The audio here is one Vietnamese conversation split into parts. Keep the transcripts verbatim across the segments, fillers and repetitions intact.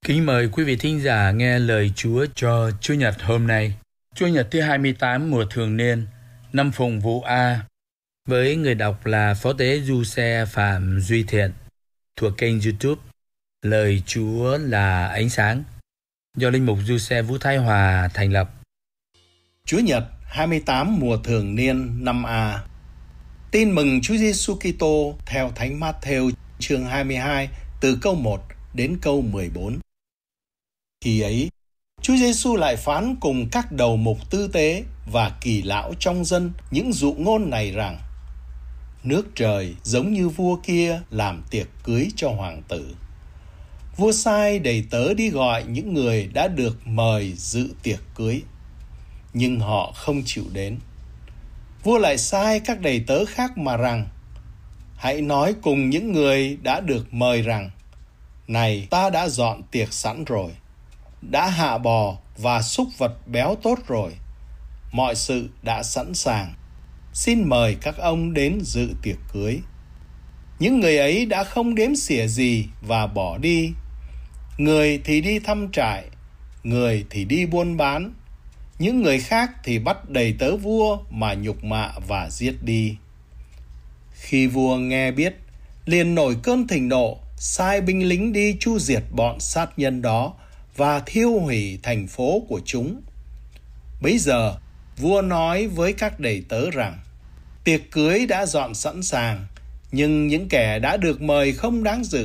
Kính mời quý vị thính giả nghe lời Chúa cho Chủ nhật hôm nay, Chủ nhật thứ hai mươi tám mùa thường niên, năm Phùng Vụ A, với người đọc là Phó Tế Du Xe Phạm Duy Thiện, thuộc kênh YouTube Lời Chúa là Ánh Sáng, do Linh mục Du Xe Vũ Thái Hòa thành lập. Chủ nhật hai mươi tám mùa thường niên năm A. Tin mừng Chúa Giêsu Kitô theo Thánh Mát-thêu chương hai mươi hai từ câu một đến câu mười bốn. Khi ấy, Chúa Giêsu lại phán cùng các đầu mục tư tế và kỳ lão trong dân những dụ ngôn này rằng: nước trời giống như vua kia làm tiệc cưới cho hoàng tử. Vua sai đầy tớ đi gọi những người đã được mời dự tiệc cưới, nhưng họ không chịu đến. Vua lại sai các đầy tớ khác mà rằng: hãy nói cùng những người đã được mời rằng: này, ta đã dọn tiệc sẵn rồi, đã hạ bò và súc vật béo tốt rồi, mọi sự đã sẵn sàng, xin mời các ông đến dự tiệc cưới. Những người ấy đã không đếm xỉa gì và bỏ đi. Người thì đi thăm trại, người thì đi buôn bán, những người khác thì bắt đầy tớ vua mà nhục mạ và giết đi. Khi vua nghe biết, liền nổi cơn thịnh nộ, sai binh lính đi chu diệt bọn sát nhân đó và thiêu hủy thành phố của chúng. Bấy giờ, vua nói với các đầy tớ rằng: tiệc cưới đã dọn sẵn sàng, nhưng những kẻ đã được mời không đáng dự.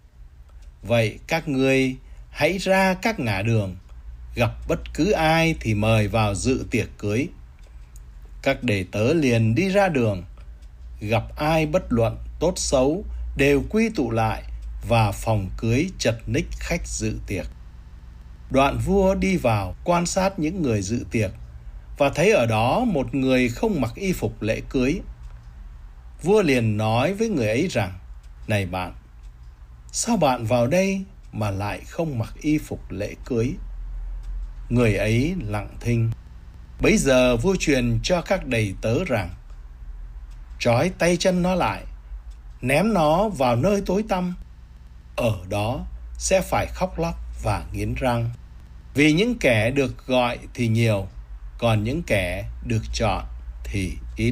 Vậy các ngươi hãy ra các ngã đường, gặp bất cứ ai thì mời vào dự tiệc cưới. Các đầy tớ liền đi ra đường, gặp ai bất luận tốt xấu đều quy tụ lại, và phòng cưới chật ních khách dự tiệc. Đoạn vua đi vào quan sát những người dự tiệc, và thấy ở đó một người không mặc y phục lễ cưới. Vua liền nói với người ấy rằng: này bạn, sao bạn vào đây mà lại không mặc y phục lễ cưới? Người ấy lặng thinh. Bấy giờ vua truyền cho các đầy tớ rằng: trói tay chân nó lại, ném nó vào nơi tối tăm, ở đó sẽ phải khóc lóc và nghiến răng. Vì những kẻ được gọi thì nhiều, còn những kẻ được chọn thì ít.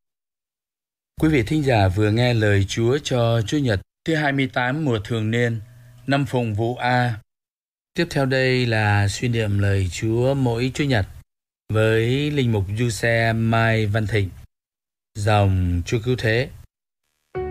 Quý vị thính giả vừa nghe lời Chúa cho Chủ nhật thứ hai mươi tám mùa thường niên, năm Phùng Vụ A. Tiếp theo đây là suy niệm lời Chúa mỗi Chủ nhật với Linh mục Du Xe Mai Văn Thịnh, dòng Chúa Cứu Thế.